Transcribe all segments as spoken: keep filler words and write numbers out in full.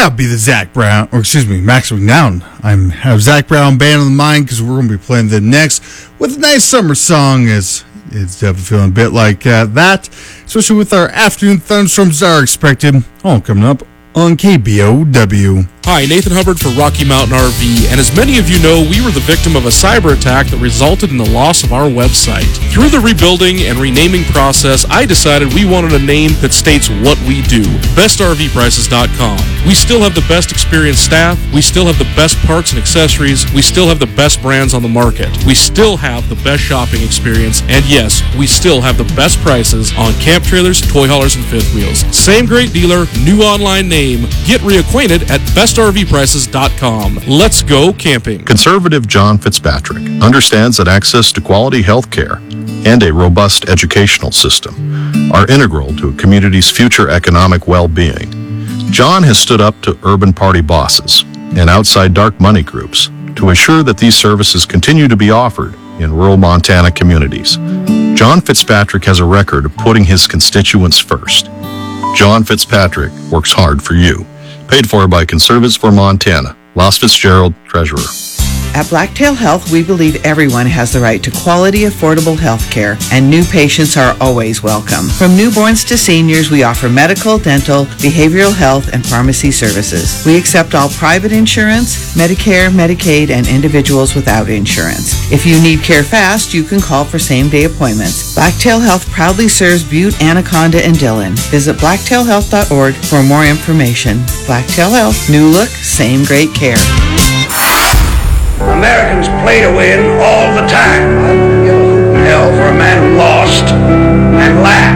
Yeah, be the Zach Brown, or excuse me, Max McNown. I'm have Zach Brown band on the mind because we're going to be playing them next with a nice summer song. As it's definitely feeling a bit like uh, that, especially with our afternoon thunderstorms that are expected. All coming up on K B O W. Hi, Nathan Hubbard for Rocky Mountain R V, and as many of you know, we were the victim of a cyber attack that resulted in the loss of our website. Through the rebuilding and renaming process, I decided we wanted a name that states what we do, best R V prices dot com. We still have the best experienced staff, we still have the best parts and accessories, we still have the best brands on the market, we still have the best shopping experience, and yes, we still have the best prices on camp trailers, toy haulers, and fifth wheels. Same great dealer, new online name. Get reacquainted at best R V prices dot com. Let's go camping. Conservative John Fitzpatrick understands that access to quality health care and a robust educational system are integral to a community's future economic well-being. John has stood up to urban party bosses and outside dark money groups to assure that these services continue to be offered in rural Montana communities. John Fitzpatrick has a record of putting his constituents first. John Fitzpatrick works hard for you. Paid for by Conservatives for Montana. Los Fitzgerald, Treasurer. At Blacktail Health, we believe everyone has the right to quality, affordable health care, and new patients are always welcome. From newborns to seniors, we offer medical, dental, behavioral health, and pharmacy services. We accept all private insurance, Medicare, Medicaid, and individuals without insurance. If you need care fast, you can call for same-day appointments. Blacktail Health proudly serves Butte, Anaconda, and Dillon. Visit blacktail health dot org for more information. Blacktail Health, new look, same great care. Americans play to win all the time. Hell for a man who lost and laugh.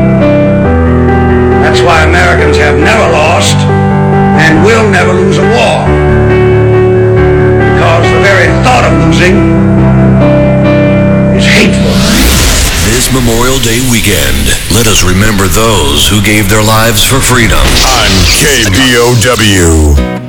That's why Americans have never lost and will never lose a war. Because the very thought of losing is hateful. This Memorial Day weekend, let us remember those who gave their lives for freedom. On K B O W.